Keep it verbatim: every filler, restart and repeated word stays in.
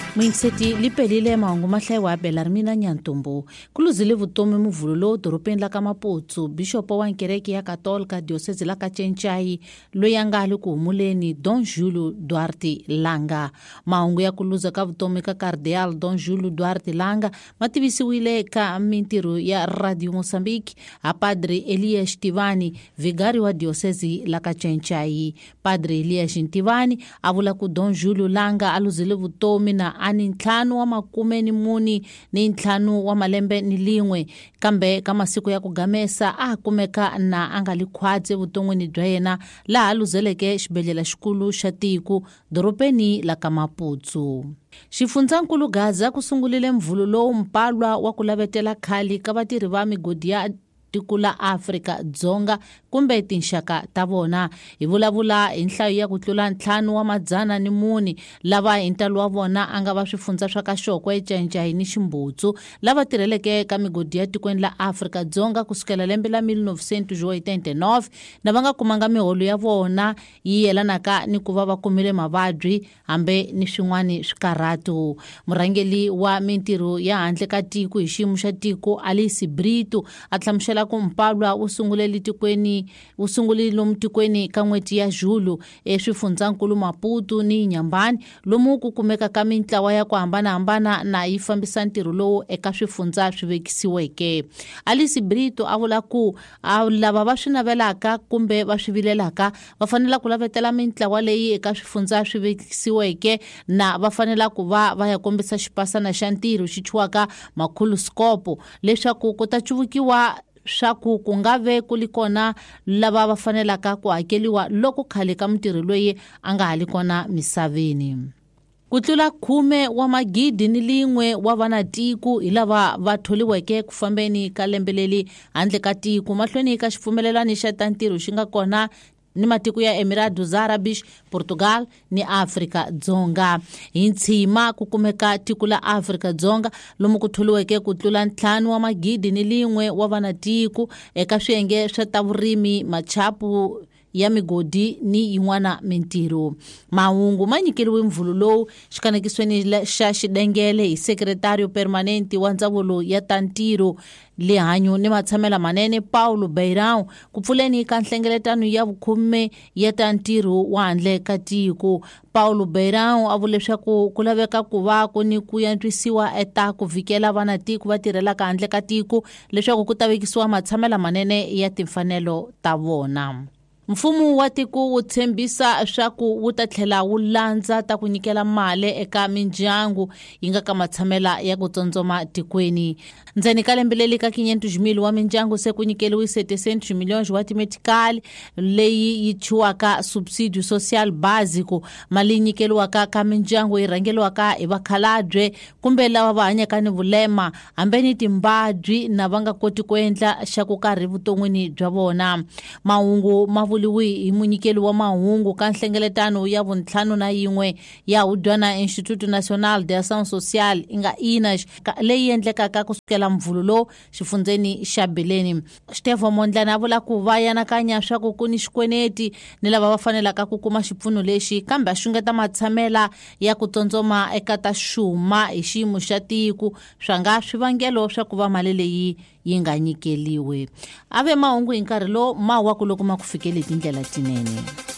Muingiseti lipelile mahungu mahlayi wa Belarmina Nyantumbu kuluzile vutomi muvululo doropeni la ka Maputsu. Bishop wa nkereke ya Katolika diocese la ka Chenchai loyi anga ali ku humuleni Don Julio Duarte Langa. Mahungu ya kuluza ka vutomi ka Cardeal Don Julio Duarte Langa mativisiwile ka mintiru ya Radio Mozambique a Padre Elias Ntivani, vigari wa diocese la ka Chenchai. Padre Elias Ntivani avula ku Don Julio Langa aluzile vutomi na ani ntlhanu wa makumeni muni ni ntlhanu wa malembe ni lin'we, kambe kama siku ya kugamesa a kumeka na angali khwadze vuton'wini bya yena laha aluzeleke xibedhlele xikulu xa tiko doropeni la ka Maputsu. Xifundzakulu Gaza kusungulile mvulu lowu mpalwa wa ku lavetela khali ka vatirhi va migodi ya tiko la Afrika-Dzonga kumbe tinxaka ta vona. Hi vulavula hi nhlayo ya ku tlula ntlhanu wa madzana ni muni lava hi ntalo wa vona anga va swifundza swa ka Xokwe, Chenchai ni Ximbutsu lava tirheleke ka migodi ya tikweni la Afrika-Dzonga kusukela lembe la mille neuf cents oitenta-nove na va nga kumanga miholo ya vona yi yelanaka ni ku va va kumile mavabyi hambe ni swin'wana swikarhatu. Murhangeli wa mintirho ya handle ka tiko hi xiyimo xa tiko Alice Brito a hlamusela ku mpalwa wu sunguleli tikweni wu sungulile lomu tikweni ka n'weti ya Julu eswifundzakulu Maputo ni Nyambani lomu ku kumeka ka mintlawa ya ku hambanahambana na yi fambisa ntirho lowu eka swifundza swi vekisiweke. Alice Brito a vula ku lava va swi navelaka kumbe va swi vilelaka va fanela ku lavetela mintlawa leyi eka swifundza swi vekisiweke na va fanela ku va va ya kombisa xipasana xa ntirho xi chiwaka makhuluskopo leswaku ku ta chuvukiwa swaku ku nga ve ku li kona lava va fanelaka ku hakeliwa loko khale ka mutirhi loyi a nga hali kona misaveni. Ku tlula khume wa magidi ni lin'we wa vanatiko hi lava va tholiweke ku fambeni ka lembe leli handle ka tiko mahlweni ka xipfumelelani xa ta ntirho xi nga kona ni matiko ya Emirados Árabes, Portugal ni Afrika-Dzonga. Hi ntshima ku kumeka tiko la Afrika-Dzonga lomu ku tholiweke ku tlula ntlhanu wa magidi ni lin'we wa vanatiko eka swiyenge swa ta vurimi, machapu ya migodi ni yin'wana mintirho. Mahungu ma nyikeliwe mvulu lowu xikanekisweni xa xidengele hi sekretari permanente wa ndzawulo ya ta ntirho, lihanyo ni matshamela manene Paulo Beirão ku pfuleni ka nhlengeletano ya vukhume ya ta ntirho wa handle ka tiko. Paulo Beirão a vule leswaku ku laveka ku va ku ni ku yantswisiwa eta ku vikela vanatiko va tirhelaka handle ka tiko leswaku ku ta vekisiwa matshamela manene ya timfanelo ta vona. Mfumo wa tiko wu tshembisa swa ku wu ta tlhela wu landza ta ku nyikela mali eka mindyangu yi nga ka matshamela ya ku tsotsoma tikweni. Ndzeni ka lembe leli ka quinhentos mil wa mindyangu se ku nyikeliwe setecentos milhões wa timetikali leyi yi chiwaka subsídio social básico, mali nyikeliwaka ka mindyangu yi rhangeliwaka hi vakhalabye kumbe lava va hanyaka ni vulema hambe ni timbabyi na va nga koti ku endla xa ku karhi vuton'wini bya vona. Mahungu ma hi munyikeli wa mahungu ka nhlengeletano ya vuntlhanu na yin'we ya hudwana Instituto Nacional de Ação Social inga I N A S leyi endlekaka kusukela mvululo xifundzeni xa Beleni. Stefan Mondlane a vula ku va yanakanya swa ku ku ni xikweneti ni lava va fanelaka ku kuma xipfuno lexi kambe a xungeta matshamela ya ku tsotsoma eka ta xuma hi xiyimo xa tiko swa nga swivangelo swa ku va mali leyi yi nga nyikeliwe. Ave mahungu hi nkarhi lo mawa ku loko ma ku fikele tindlela tinene.